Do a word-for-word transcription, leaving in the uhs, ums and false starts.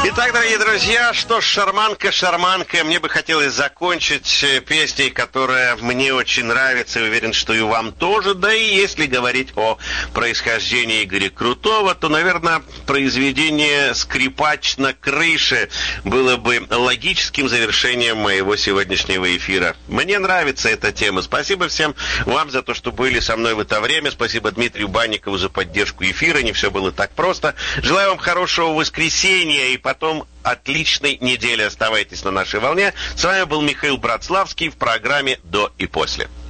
Итак, дорогие друзья, что ж, шарманка, шарманка. Мне бы хотелось закончить песней, которая мне очень нравится, и уверен, что и вам тоже. Да и если говорить о происхождении Игоря Крутого, то, наверное, произведение «Скрипач на крыше» было бы логическим завершением моего сегодняшнего эфира. Мне нравится эта тема. Спасибо всем вам за то, что были со мной в это время. Спасибо Дмитрию Банникову за поддержку эфира. Не все было так просто. Желаю вам хорошего воскресенья и потом отличной недели. Оставайтесь на нашей волне. С вами был Михаил Братславский в программе «До и после».